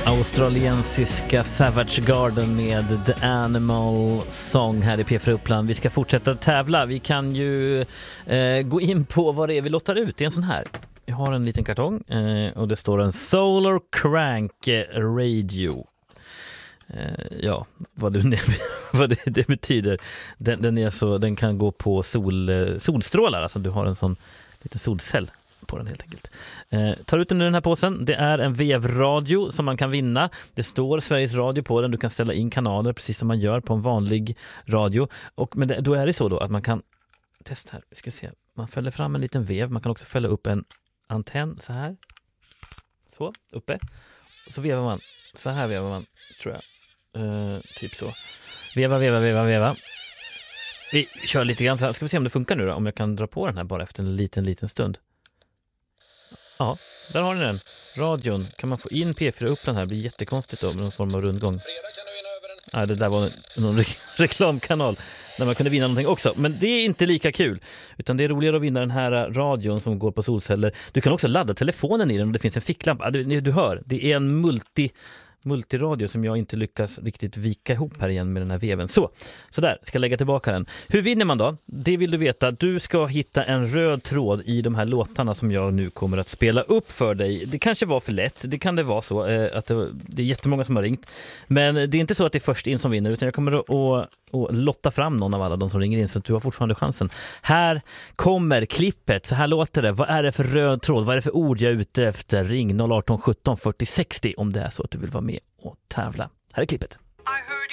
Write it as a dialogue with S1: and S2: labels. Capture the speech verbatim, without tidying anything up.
S1: Australiensiska Savage Garden med The Animal Song här i P fyra Uppland. Vi ska fortsätta tävla. Vi kan ju eh, gå in på vad det är vi lottar ut. Det är en sån här. Jag har en liten kartong eh, och det står en Solar Crank Radio. Eh, ja, vad det, vad det, det betyder. Den, den, är så, den kan gå på sol, solstrålar. Alltså du har en sån liten solcell på den helt enkelt. Eh, tar ut den ur den här påsen. Det är en vevradio som man kan vinna. Det står Sveriges Radio på den. Du kan ställa in kanaler precis som man gör på en vanlig radio. Och, men det, då är det så då att man kan testa här. Vi ska se. Man fäller fram en liten vev. Man kan också fälla upp en antenn så här. Så, uppe. Så vevar man. Så här vevar man, tror jag. Eh, typ så. Veva, veva, veva, veva. Vi kör lite grann så här. Ska vi se om det funkar nu då. Om jag kan dra på den här bara efter en liten, liten stund. Ja, där har ni den. Radion. Kan man få in P fyra Uppland här? Det blir jättekonstigt då med någon form av rundgång. Ja, det där var någon re- reklamkanal där man kunde vinna någonting också. Men det är inte lika kul. Utan det är roligare att vinna den här radion som går på solceller. Du kan också ladda telefonen i den och det finns en ficklampa. Du, du hör, det är en multi... multiradio som jag inte lyckas riktigt vika ihop här igen med den här veven. Så, så där, ska jag lägga tillbaka den. Hur vinner man då? Det vill du veta. Du ska hitta en röd tråd i de här låtarna som jag nu kommer att spela upp för dig. Det kanske var för lätt. Det kan det vara så eh, att det, det är jättemånga som har ringt. Men det är inte så att det är först in som vinner utan jag kommer att, att, att lotta fram någon av alla de som ringer in så att du har fortfarande chansen. Här kommer klippet. Så här låter det. Vad är det för röd tråd? Vad är det för ord jag är ute efter? Ring noll ett åtta sjutton fyrtio sextio om det är så att du vill vara med och tävla. Här är klippet.
S2: I heard